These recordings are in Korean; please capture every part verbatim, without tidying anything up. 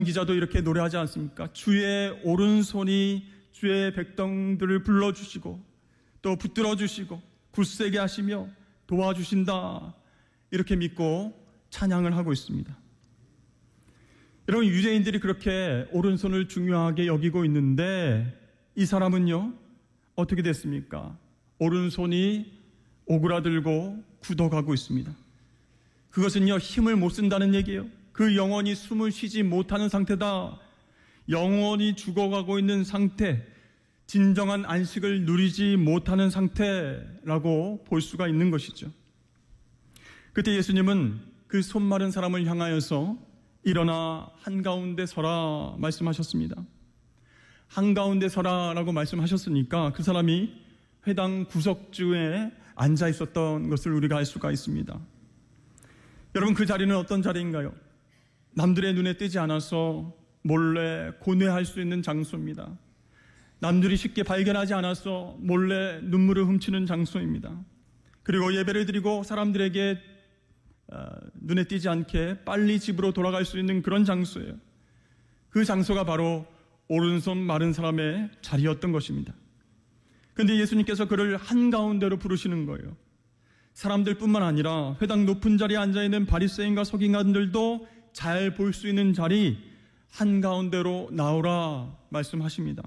기자도 이렇게 노래하지 않습니까? 주의 오른손이 주의 백성들을 불러주시고 또 붙들어 주시고 굳세게 하시며 도와주신다, 이렇게 믿고 찬양을 하고 있습니다. 여러분, 유대인들이 그렇게 오른손을 중요하게 여기고 있는데 이 사람은요 어떻게 됐습니까? 오른손이 오그라들고 굳어가고 있습니다. 그것은요 힘을 못 쓴다는 얘기예요. 그 영혼이 숨을 쉬지 못하는 상태다. 영혼이 죽어가고 있는 상태, 진정한 안식을 누리지 못하는 상태라고 볼 수가 있는 것이죠. 그때 예수님은 그 손 마른 사람을 향하여서 일어나 한가운데 서라 말씀하셨습니다. 한가운데 서라라고 말씀하셨으니까 그 사람이 회당 구석주에 앉아 있었던 것을 우리가 알 수가 있습니다. 여러분, 그 자리는 어떤 자리인가요? 남들의 눈에 띄지 않아서 몰래 고뇌할 수 있는 장소입니다. 남들이 쉽게 발견하지 않아서 몰래 눈물을 훔치는 장소입니다. 그리고 예배를 드리고 사람들에게 어, 눈에 띄지 않게 빨리 집으로 돌아갈 수 있는 그런 장소예요. 그 장소가 바로 오른손 마른 사람의 자리였던 것입니다. 그런데 예수님께서 그를 한가운데로 부르시는 거예요. 사람들뿐만 아니라 회당 높은 자리에 앉아있는 바리새인과 서기관들도 잘 볼 수 있는 자리 한가운데로 나오라 말씀하십니다.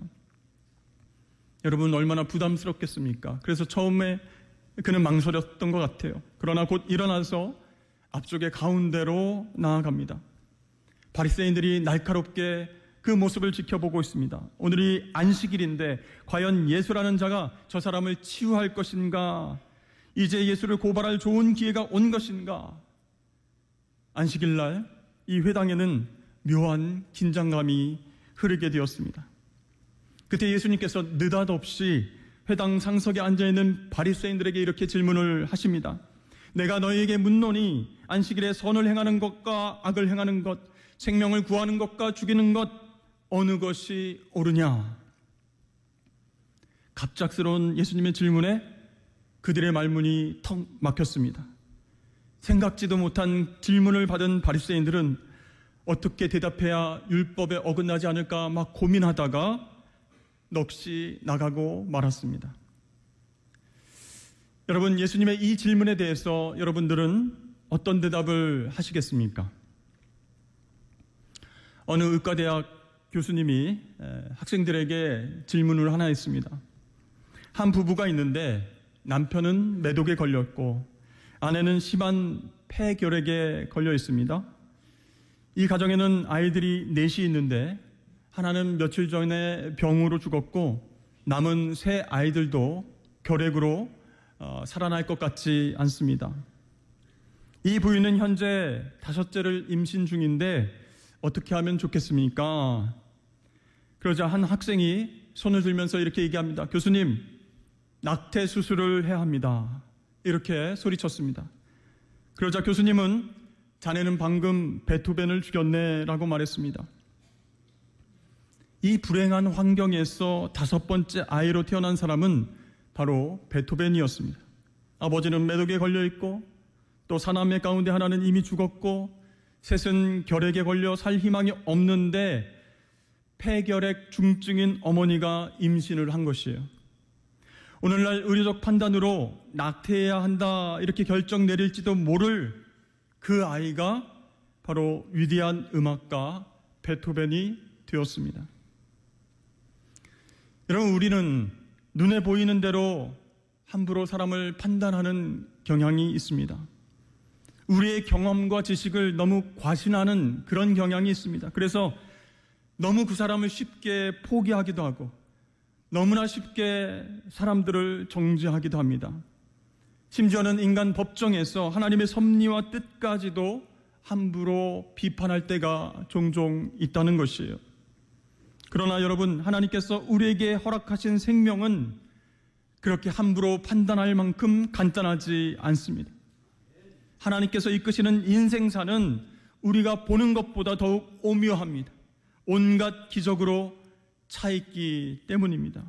여러분, 얼마나 부담스럽겠습니까? 그래서 처음에 그는 망설였던 것 같아요. 그러나 곧 일어나서 앞쪽에 가운데로 나아갑니다. 바리새인들이 날카롭게 그 모습을 지켜보고 있습니다. 오늘이 안식일인데 과연 예수라는 자가 저 사람을 치유할 것인가? 이제 예수를 고발할 좋은 기회가 온 것인가? 안식일 날 이 회당에는 묘한 긴장감이 흐르게 되었습니다. 그때 예수님께서 느닷없이 회당 상석에 앉아있는 바리새인들에게 이렇게 질문을 하십니다. 내가 너희에게 묻노니 안식일에 선을 행하는 것과 악을 행하는 것, 생명을 구하는 것과 죽이는 것, 어느 것이 옳으냐? 갑작스러운 예수님의 질문에 그들의 말문이 턱 막혔습니다. 생각지도 못한 질문을 받은 바리새인들은 어떻게 대답해야 율법에 어긋나지 않을까 막 고민하다가 넋이 나가고 말았습니다. 여러분, 예수님의 이 질문에 대해서 여러분들은 어떤 대답을 하시겠습니까? 어느 의과대학 교수님이 학생들에게 질문을 하나 했습니다. 한 부부가 있는데 남편은 매독에 걸렸고 아내는 심한 폐결핵에 걸려 있습니다. 이 가정에는 아이들이 넷이 있는데 하나는 며칠 전에 병으로 죽었고 남은 세 아이들도 결핵으로 어, 살아날 것 같지 않습니다. 이 부인은 현재 다섯째를 임신 중인데 어떻게 하면 좋겠습니까? 그러자 한 학생이 손을 들면서 이렇게 얘기합니다. 교수님, 낙태 수술을 해야 합니다. 이렇게 소리쳤습니다. 그러자 교수님은 자네는 방금 베토벤을 죽였네 라고 말했습니다. 이 불행한 환경에서 다섯 번째 아이로 태어난 사람은 바로 베토벤이었습니다. 아버지는 매독에 걸려있고 또 사남매 가운데 하나는 이미 죽었고 셋은 결핵에 걸려 살 희망이 없는데 폐결핵 중증인 어머니가 임신을 한 것이에요. 오늘날 의료적 판단으로 낙태해야 한다 이렇게 결정 내릴지도 모를 그 아이가 바로 위대한 음악가 베토벤이 되었습니다. 여러분, 우리는 눈에 보이는 대로 함부로 사람을 판단하는 경향이 있습니다. 우리의 경험과 지식을 너무 과신하는 그런 경향이 있습니다. 그래서 너무 그 사람을 쉽게 포기하기도 하고 너무나 쉽게 사람들을 정죄하기도 합니다. 심지어는 인간 법정에서 하나님의 섭리와 뜻까지도 함부로 비판할 때가 종종 있다는 것이에요. 그러나 여러분, 하나님께서 우리에게 허락하신 생명은 그렇게 함부로 판단할 만큼 간단하지 않습니다. 하나님께서 이끄시는 인생사는 우리가 보는 것보다 더욱 오묘합니다. 온갖 기적으로 차있기 때문입니다.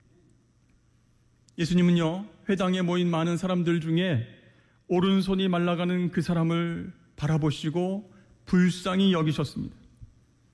예수님은요, 회당에 모인 많은 사람들 중에 오른손이 말라가는 그 사람을 바라보시고 불쌍히 여기셨습니다.